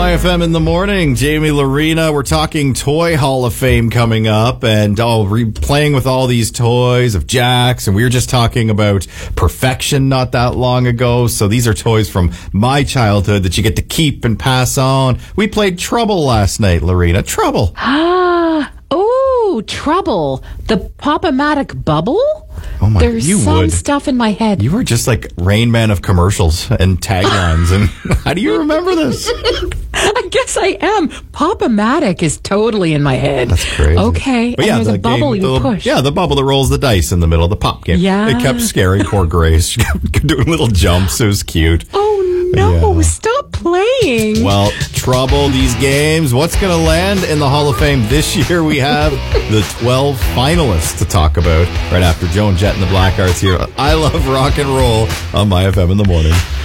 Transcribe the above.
My FM in the morning. Jamie Lorena. We're talking Toy Hall of Fame coming up and playing with all these toys of Jack's. And we were just talking about Perfection not that long ago. So these are toys from my childhood that you get to keep and pass on. We played Trouble last night, Lorena. Trouble. Oh, Trouble. The Pop-O-Matic bubble? Oh my, There's some stuff in my head. You were just like Rain Man of commercials and taglines. And how do you remember this? I guess I am. Pop-O-Matic is totally in my head. That's crazy. Okay. But and there's a bubble you push. Yeah, the bubble that rolls the dice in the middle of the pop game. Yeah. It kept scaring poor Grace. She kept doing little jumps. It was cute. Oh, no. Yeah. Stop playing. Well, Trouble, these games. What's going to land in the Hall of Fame this year? We have the 12 finalists to talk about right after Joan Jett and the Blackhearts here. I love rock and roll on My FM in the morning.